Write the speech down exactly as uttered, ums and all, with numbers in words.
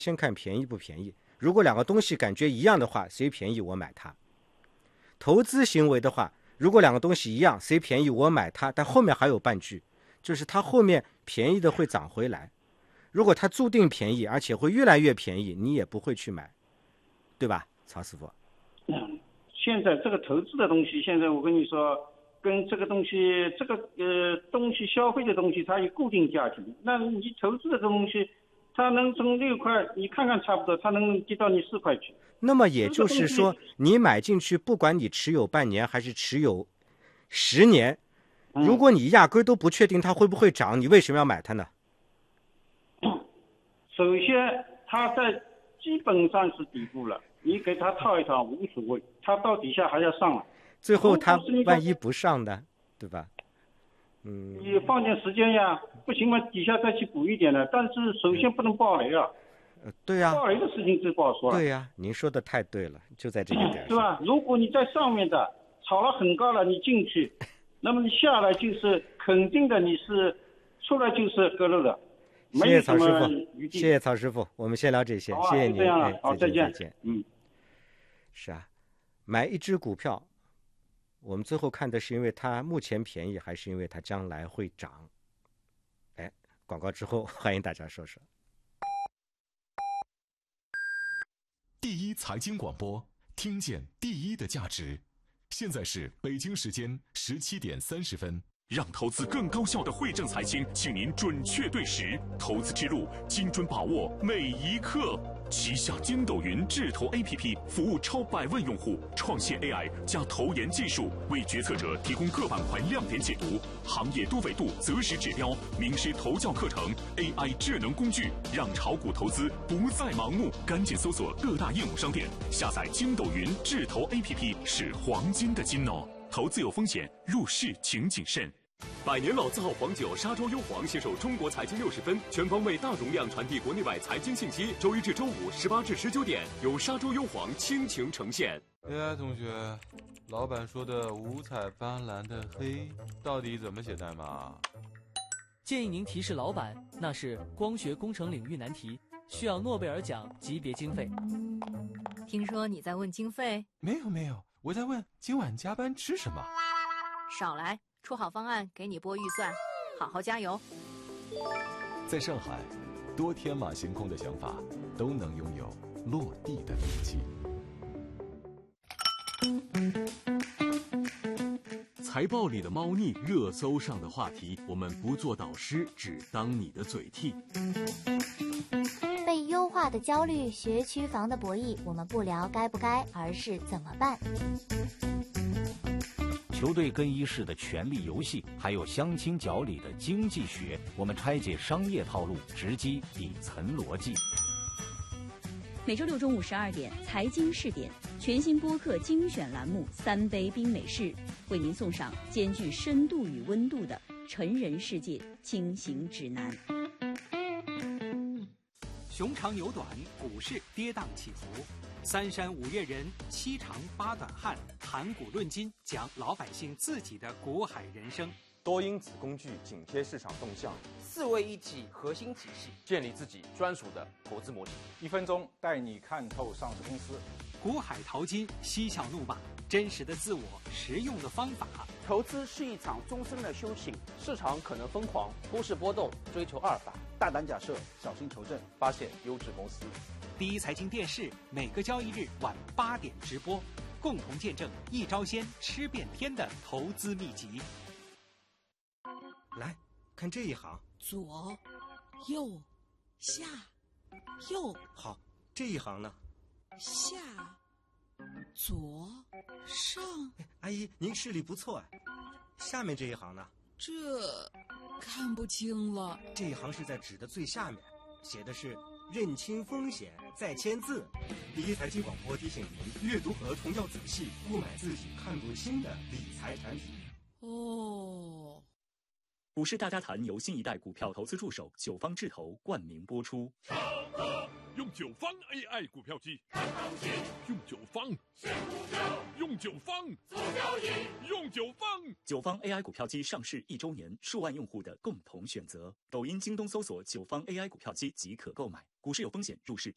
先看便宜不便宜。如果两个东西感觉一样的话，谁便宜我买它。投资行为的话，如果两个东西一样，谁便宜我买它，但后面还有半句，就是它后面便宜的会涨回来。如果它注定便宜，而且会越来越便宜，你也不会去买，对吧，曹师傅？ 嗯，现在这个投资的东西，现在我跟你说，跟这个东西，这个呃东西消费的东西，它有固定价钱。那你投资的东西，它能从六块，你看看差不多，它能跌到你四块去。 那么也就是说，你买进去，不管你持有半年还是持有十年，如果你压根都不确定它会不会涨，你为什么要买它呢？ 首先，它在基本上是底部了，你给它套一套无所谓，它到底下还要上来。 最后它万一不上呢，对吧？嗯， 你放点时间呀，不行嘛，底下再去补一点了。但是首先不能爆雷啊。 呃，对呀、啊， 爆雷的事情就不好说了。 对呀、啊，您说的太对了，就在这一点上， 对吧？如果你在上面的炒了很高了，你进去，那么你下来就是肯定的，你是出来就是割肉的。 谢谢曹师傅，谢谢曹师傅，我们先聊这些， 啊、 谢谢您， 这样了， 哎， 好， 再见， 再见。 嗯， 是啊，买一只股票，我们最后看的是因为它目前便宜，还是因为它将来会涨？哎，广告之后，欢迎大家说说。 第一财经广播，听见第一的价值。现在是北京时间十七点三十分。让投资更高效的惠正财经，请您准确对时，投资之路精准把握每一刻。旗下筋斗云智投 A P P 服务超百万用户，创新 A I 加投研技术，为决策者提供各板块亮点解读、行业多维度择时指标、名师投教课程、A I 智能工具，让炒股投资不再盲目。赶紧搜索各大应用商店，下载筋斗云智投 A P P 是黄金的金哦。投资有风险，入市请谨慎。百年老字号黄酒沙洲优黄携手中国财经六十分，全方位大容量传递国内外财经信息。周一至周五十八至十九点，由沙洲优黄倾情呈现。 哎，同学，老板说的五彩斑斓的黑到底怎么写代码？ 建议您提示老板，那是光学工程领域难题，需要诺贝尔奖级别经费。 听说你在问经费？ 没有没有，我在问今晚加班吃什么。 少来，出好方案给你拨预算，好好加油。 在上海，多天马行空的想法都能拥有落地的勇气。 财报里的猫腻，热搜上的话题，我们不做导师，只当你的嘴替。 被优化的焦虑，学区房的博弈，我们不聊该不该，而是怎么办。 球队更衣室的权力游戏，还有相亲角里的经济学，我们拆解商业套路，直击底层逻辑。 每周六中午十二点，财经试点全新播客精选栏目《三杯冰美式》，为您送上兼具深度与温度的成人世界轻行指南。 熊长牛短，股市跌宕起伏。三山五岳人，七长八短汉，谈股论金，讲老百姓自己的股海人生。 多因子工具紧贴市场动向， 四位一体核心体系， 建立自己专属的投资模型。 一分钟带你看透上市公司。 股海淘金，嬉笑怒骂，真实的自我，实用的方法。 投资是一场终身的修行，市场可能疯狂，股市波动，追求阿尔法， 大胆假设，小心求证， 发现优质公司。 第一财经电视每个交易日晚八点直播，共同见证一招鲜吃遍天的投资秘籍。 来看这一行， 左、右、下、右。 好，这一行呢？ 下、左、上。 阿姨，您视力不错啊。下面这一行呢？ 这看不清了。 这一行是在纸的最下面，写的是认清风险再签字。第一财经广播提醒您，阅读合同要仔细，勿买自己看不清的理财产品。 哦。 股市大家谈由新一代股票投资助手九方智投冠名播出。 用九方 A I 股票机，用九方，用九方，用九方。 九方 A I 股票机上市一周年，数万用户的共同选择。抖音、京东搜索九方 A I 股票机即可购买。股市有风险，入市